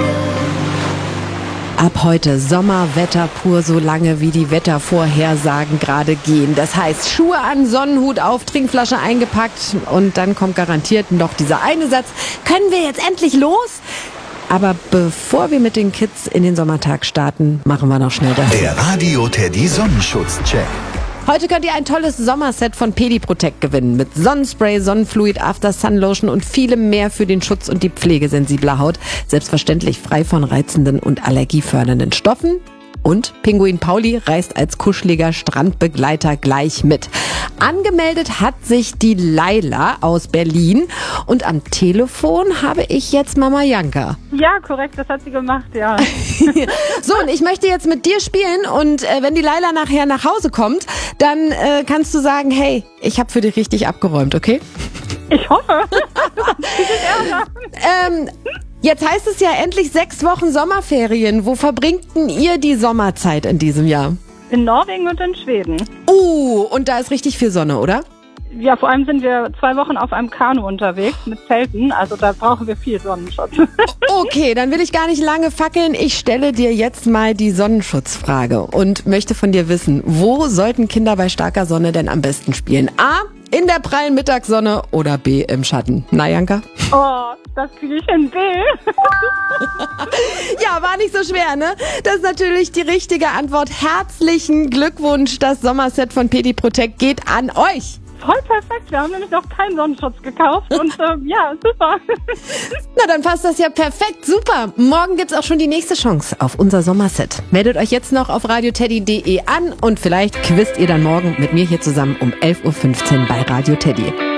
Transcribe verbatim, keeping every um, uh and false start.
Ab heute Sommerwetter pur, so lange wie die Wettervorhersagen gerade gehen. Das heißt, Schuhe an, Sonnenhut auf, Trinkflasche eingepackt und dann kommt garantiert noch dieser eine Satz: Können wir jetzt endlich los? Aber bevor wir mit den Kids in den Sommertag starten, machen wir noch schnell das. Der Radio Teddy Sonnenschutz-Check. Heute könnt ihr ein tolles Sommerset von Pediprotect gewinnen. Mit Sonnenspray, Sonnenfluid, After Sun Lotion und vielem mehr für den Schutz und die Pflege sensibler Haut. Selbstverständlich frei von reizenden und allergiefördernden Stoffen. Und Pinguin Pauli reist als kuscheliger Strandbegleiter gleich mit. Angemeldet hat sich die Laila aus Berlin. Und am Telefon habe ich jetzt Mama Janka. Ja, korrekt, das hat sie gemacht, ja. So, und ich möchte jetzt mit dir spielen. Und äh, wenn die Laila nachher nach Hause kommt, dann äh, kannst du sagen, hey, ich habe für dich richtig abgeräumt, okay? Ich hoffe. ähm... Jetzt heißt es ja endlich sechs Wochen Sommerferien. Wo verbringt denn ihr die Sommerzeit in diesem Jahr? In Norwegen und in Schweden. Uh, und da ist richtig viel Sonne, oder? Ja, vor allem sind wir zwei Wochen auf einem Kanu unterwegs mit Zelten. Also da brauchen wir viel Sonnenschutz. Okay, dann will ich gar nicht lange fackeln. Ich stelle dir jetzt mal die Sonnenschutzfrage und möchte von dir wissen, wo sollten Kinder bei starker Sonne denn am besten spielen? A, in der prallen Mittagssonne oder B, im Schatten? Na, Janka? Oh, das kriege ich in B. Ja, war nicht so schwer, ne? Das ist natürlich die richtige Antwort. Herzlichen Glückwunsch. Das Sommerset von Pediprotect geht an euch. Voll perfekt. Wir haben nämlich noch keinen Sonnenschutz gekauft und ähm, ja, super. Na, dann passt das ja perfekt. Super. Morgen gibt's auch schon die nächste Chance auf unser Sommerset. Meldet euch jetzt noch auf radioteddy punkt de an und vielleicht quizt ihr dann morgen mit mir hier zusammen um elf Uhr fünfzehn bei Radio Teddy.